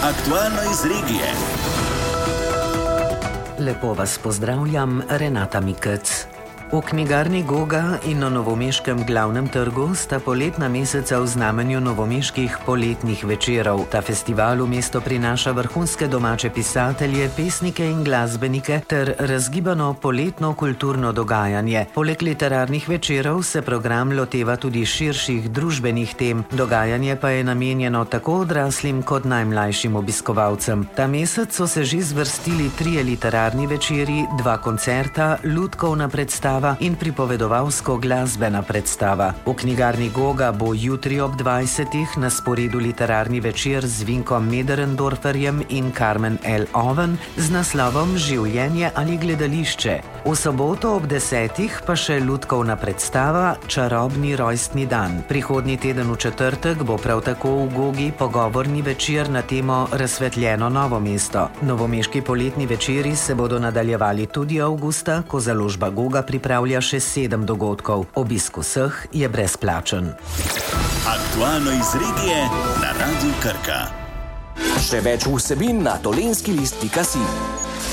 Aktualno iz regije. Lepo vas pozdravljam, Renata Mikec. V knjigarni Goga in na novomeškem glavnem trgu sta poletna meseca v znamenju novomeških poletnih večerov. Ta festival v mesto prinaša vrhunske domače pisatelje, pesnike in glasbenike ter razgibano poletno kulturno dogajanje. Poleg literarnih večerov se program loteva tudi širših družbenih tem. Dogajanje pa je namenjeno tako odraslim kot najmlajšim obiskovalcem. Ta mesec so se že zvrstili 3 literarni večeri, 2 koncerta, lutkovna predstava in pripovedovalsko glasbena predstava. V knjigarni Goga bo jutri ob 20. na sporedu literarni večer z Vinkom Möderndorferjem in Carmen L. Oven z naslovom Življenje ali gledališče. V soboto ob 10. pa še lutkovna predstava Čarobni rojstni dan. Prihodnji teden v četrtek bo prav tako v Gogi pogovorni večer na temo Razsvetljeno Novo mesto. Novomeški poletni večeri se bodo nadaljevali tudi avgusta, ko založba Goga pripravlja še 7 dogodkov. Obisk vseh je brezplačen. Aktualno iz regije na Radiu Krka. Še več vsebin na tolenskilist.si.